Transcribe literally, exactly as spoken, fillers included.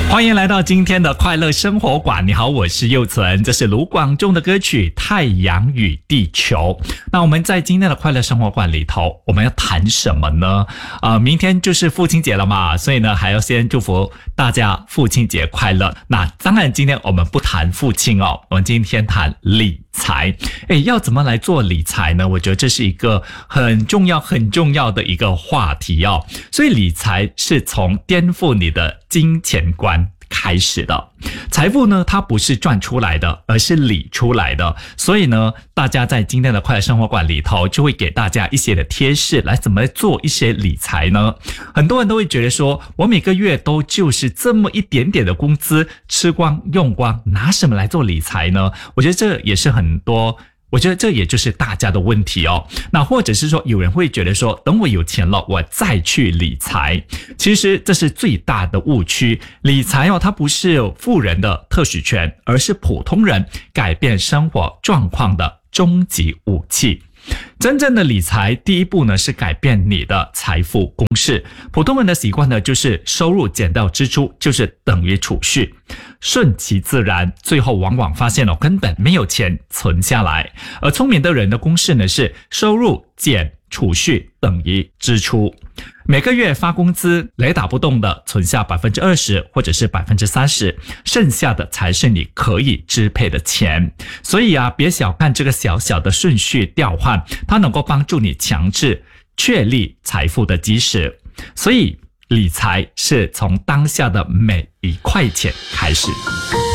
欢迎来到今天的快乐生活馆。你好，我是佑存，这是卢广仲的歌曲《太阳与地球》。那我们在今天的快乐生活馆里头，我们要谈什么呢？呃，明天就是父亲节了嘛，所以呢，还要先祝福大家父亲节快乐。那当然，今天我们不谈父亲哦，我们今天谈理财。诶，要怎么来做理财呢？我觉得这是一个很重要、很重要的一个话题哦。所以理财是从颠覆你的金钱观开始的。财富呢，它不是赚出来的，而是理出来的。所以呢，大家在今天的快乐生活馆里头，就会给大家一些的贴士，来怎么做一些理财呢？很多人都会觉得说，我每个月都就是这么一点点的工资，吃光用光，拿什么来做理财呢？我觉得这也是很多我觉得这也就是大家的问题哦。那或者是说有人会觉得说，等我有钱了我再去理财，其实这是最大的误区。理财哦，它不是富人的特许权，而是普通人改变生活状况的终极武器。真正的理财第一步呢，是改变你的财富公式。普通人的习惯呢，就是收入减掉支出就是等于储蓄，顺其自然，最后往往发现了根本没有钱存下来。而聪明的人的公式呢，是收入减储蓄等于支出。每个月发工资，雷打不动的存下 百分之二十 或者是 百分之三十， 剩下的才是你可以支配的钱。所以啊，别小看这个小小的顺序调换，它能够帮助你强制确立财富的基石。所以理财是从当下的每一块钱开始。